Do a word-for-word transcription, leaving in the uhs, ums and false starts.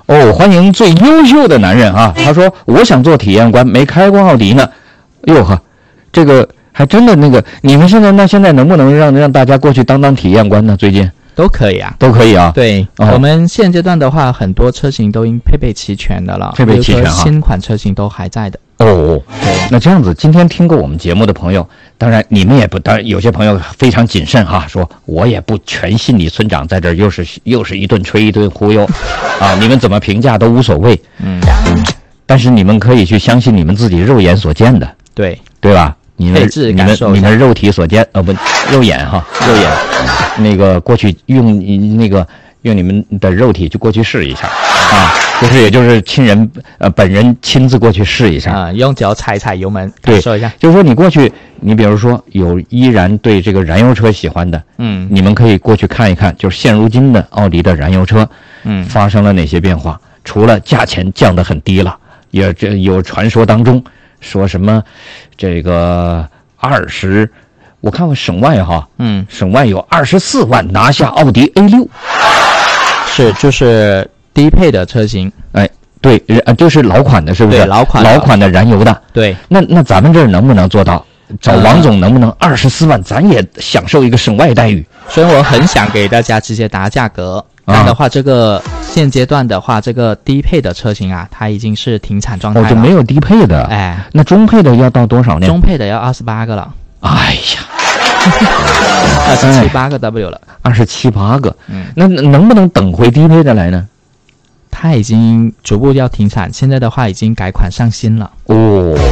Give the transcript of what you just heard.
哦，欢迎最优秀的男人啊！他说我想做体验官，没开过奥迪呢。哟呵，这个还真的那个，你们现在那现在能不能让让大家过去当当体验官呢？最近都可以啊， 都可以啊。 对、哦，我们现阶段的话，很多车型都已经配备齐全的了， 配备齐全啊， 新款车型都还在的。 哦，那这样子，今天听过我们节目的朋友，当然你们也不，当然有些朋友非常谨慎哈，说我也不全信你村长在这儿又是又是一顿吹一顿忽悠，啊，你们怎么评价都无所谓， 嗯， 但是你们可以去相信你们自己肉眼所见的， 对对吧？你们你们你们肉体所见，呃不，肉眼哈，肉眼，那个过去用那个用你们的肉体就过去试一下啊。就是也就是亲人呃本人亲自过去试一下啊、嗯，用脚踩踩油门感受一下。 就是说你过去，你比如说有依然对这个燃油车喜欢的， 嗯， 你们可以过去看一看，就是现如今的奥迪的燃油车， 嗯， 发生了哪些变化？除了价钱降得很低了，也这有传说当中说什么这个二十，我看过省外哈， 嗯， 省外有二十四万拿下奥迪 A 六， 是就是。低配的车型， 哎，对，呃，就是老款的，是不是？ 对，老款老款的燃油的。 对， 那那咱们这儿能不能做到？找王总能不能二十四万，咱也享受一个省外待遇？ 所以我很想给大家直接答价格，但的话，这个现阶段的话，这个低配的车型啊，它已经是停产状态了。 哦，就没有低配的。 哎， 那中配的要到多少呢？ 中配的要二十八个了。 哎呀， 二十七八个 W 了， 二十七八个。 嗯， 那能不能等回低配的来呢？ 它已经逐步要停产，现在的话已经改款上新了。 哦。